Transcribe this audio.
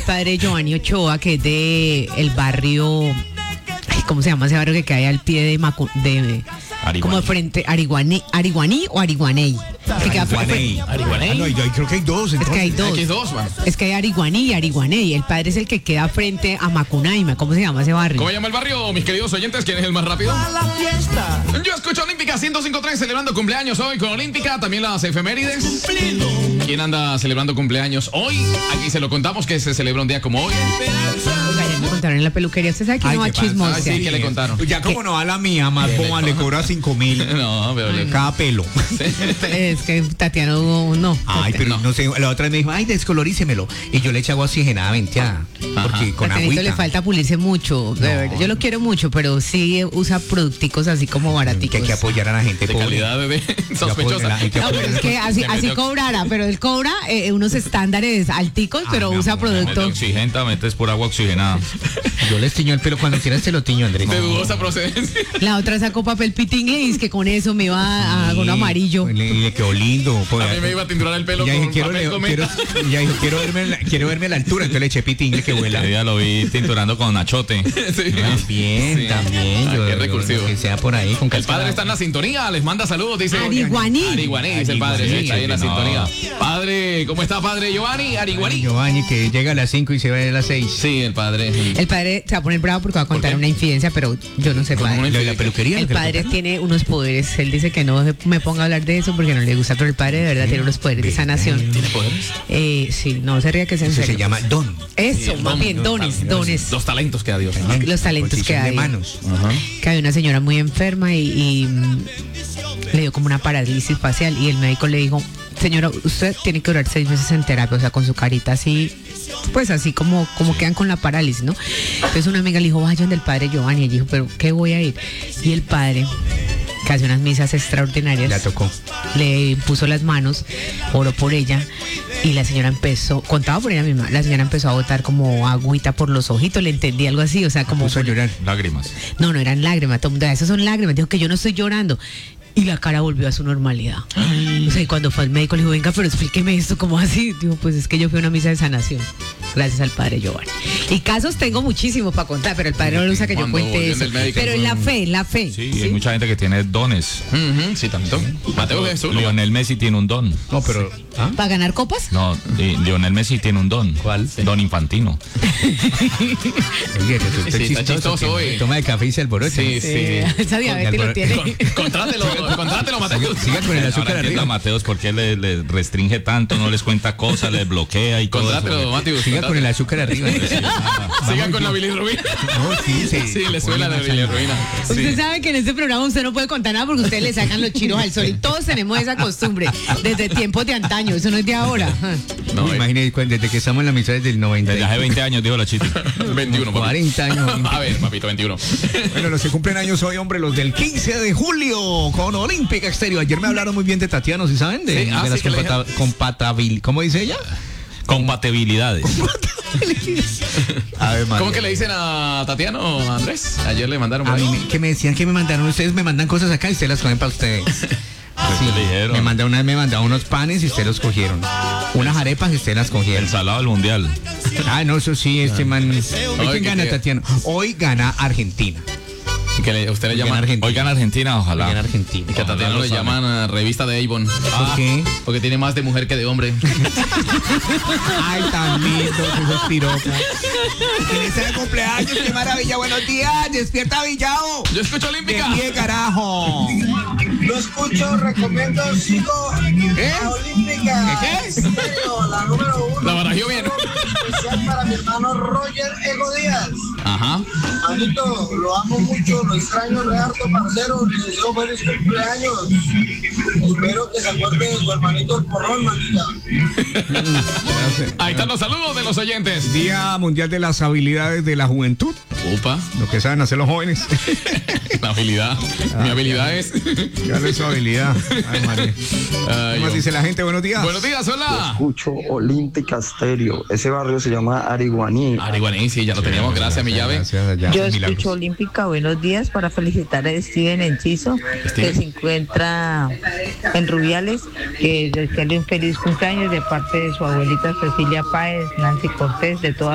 padre Giovanni Ochoa, que es de el barrio, ¿cómo se llama ese barrio que cae al pie de como frente Ariguaní o Ariguaney? Que queda Ariguaney. No, yo creo que hay dos. Es que hay dos. Es que hay Ariguaní y Ariguaney. El padre es el que queda frente a Macunaíma. ¿Cómo se llama ese barrio? ¿Cómo se llama el barrio, mis queridos oyentes? ¿Quién es el más rápido? Yo escucho Olímpica 105.3 celebrando cumpleaños hoy con Olímpica. También las efemérides. ¿Quién anda celebrando cumpleaños hoy? Aquí se lo contamos que se celebra un día como hoy. Oiga, ya me contaron en la peluquería. Usted sabe que no va chismosa. Sí, que le contaron. Ya como no va la mía, más bomba, le cobra 5.000. No, pero cada pelo. Es que Tatiana no. Ay, pero no sé, la otra me dijo, ay, descolorícemelo. Y yo le eché agua oxigenada venteada. Porque con agüita le falta pulirse mucho, de verdad. Yo lo quiero mucho, pero sí usa producticos así como baraticos. Que hay que apoyar a la gente de pobre. Calidad, bebé, sospechosa. No, pero es que así cobrara, pero él cobra unos estándares alticos, pero usa productos. Oxigenta, metes por agua oxigenada. Yo les tiño el pelo cuando quieras te lo tiño, Andrés. De dudosa procedencia. La otra sacó papel pitingle y es que con eso me iba a un amarillo. Le quedó lindo. A mí me iba a tinturar el pelo con papel cometa. Quiero verme a la altura, entonces le eché pitingle que vuela. Ya lo vi tinturando con achote. Sí. También. Qué recursivo. Que sea por ahí. Con el padre está en la sintonía, les manda saludos, dice. Ariguaní, dice el padre, sí, está ahí en la sintonía. Padre, ¿cómo está, padre Giovanni? Ariguaní. Giovanni, que llega a las 5 y se va a las 6. Sí, el padre. El padre se va a poner bravo porque va a contar una infidencia, pero yo no sé, padre. ¿De la peluquería? El padre tiene unos poderes. Él dice que no me ponga a hablar de eso porque no le gusta, pero el padre de verdad tiene unos poderes de sanación. ¿Tiene poderes? Sí, no se ría que se enferma. Se llama don. Eso, sí, más bien, dones. Los talentos que da Dios. Los talentos que hay. De manos. Que hay una señora muy enferma y le dio como una parálisis facial y el médico le dijo, señora, usted tiene que durar 6 meses en terapia, o sea, con su carita así, pues así como quedan con la parálisis, ¿no? Entonces una amiga le dijo, vayan del padre Giovanni, y dijo, pero ¿qué voy a ir? Y el padre, que hace unas misas extraordinarias, la tocó, le puso las manos, oró por ella y la señora empezó, contaba por ella misma, la señora empezó a botar como agüita por los ojitos, le entendí algo así, o sea, como puso a llorar. Lágrimas. No eran lágrimas, todo el mundo, esas son lágrimas, dijo que yo no estoy llorando. Y la cara volvió a su normalidad. O sea, y cuando fue al médico le dijo, venga, pero explíqueme esto, ¿cómo así? Digo, pues es que yo fui a una misa de sanación, gracias al padre Giovanni. Y casos tengo muchísimos para contar, pero el padre no le gusta que yo cuente eso. Pero es la fe. Sí, hay mucha gente que tiene dones. Sí, también. Mateo Jesús. Lionel Messi tiene un don. No, pero... ¿Ah? ¿Para ganar copas? No, Lionel Messi tiene un don. ¿Cuál? Don infantino. Oye, que sí, está chistoso hoy. Toma de café y se alborote. Sí. Esa diabetes lo tiene. Contrátelo, Mateos. Siga con el azúcar arriba. Mateos, ¿por qué le restringe tanto? No les cuenta cosas, les bloquea y todo eso. Mateos. Siga con el azúcar arriba. Sigan con la bilirrubina. No, sí, le suena la bilirrubina. Usted sabe que en este programa usted no puede contar nada porque ustedes le sacan los chiros al sol y todos tenemos esa costumbre desde tiempos de antaño, eso no es de ahora. No, imagínate, desde que estamos en la misa desde el 90. Desde hace 20 años, dijo la chita. 21, 40 años. A ver, papito, 21. Bueno, los que cumplen años hoy, hombre, los del 15 de julio con Olímpica Estéreo. Ayer me hablaron muy bien de Tatiana, ¿sí saben? De las compatibilidades. ¿Cómo dice ella? Compatibilidades. A ver, ¿cómo que le dicen a Tatiano, Andrés? Ayer le mandaron a mí, que me decían que me mandaron, ustedes me mandan cosas acá y ustedes las cogen para ustedes. Sí, me mandaron unos panes y ustedes los cogieron. Unas arepas y ustedes las cogieron. El salado del mundial. Ah, no, eso sí, man. Hoy quién gana, Tatiana. Hoy gana Argentina. Que usted le llama Argentina. Hoy gana Argentina, ojalá. Hoy gana Argentina. Y que a Tatiana le llaman revista de Avon. ¿Por qué? Porque tiene más de mujer que de hombre. Ay, tan lindo, esos piropos. Feliz de cumpleaños, qué maravilla. Buenos días, despierta Villao. Yo escucho Olímpica. ¿Qué carajo? Lo escucho, recomiendo, sigo a Olímpica. ¿Qué? Estéreo, la número 1. La barajeó bien. Especial para mi hermano Roger Ego Díaz. Aja. Manito, lo amo mucho, lo extraño, Reardo, parcero. Les deseo feliz cumpleaños. Espero que se acuerde de su hermanito el porrón, manita. Ahí están los saludos de los oyentes. Día Mundial de las Habilidades de la Juventud. Upa. Lo que saben hacer los jóvenes. La habilidad. Mi habilidad es. Ya lo es su habilidad. Ay, María. ¿Qué más dice la gente? Buenos días. Buenos días, hola. Escucho Olímpica Estéreo. Ese barrio se llama Ariguaní. Ariguaní, sí, ya lo teníamos. Gracias, mi llave. Yo escucho Olímpica. Buenos días para felicitar a Steven Enciso, que se encuentra en Rubiales, que desearle un feliz cumpleaños de parte de su abuelita Cecilia Páez, Nancy Cortés, de toda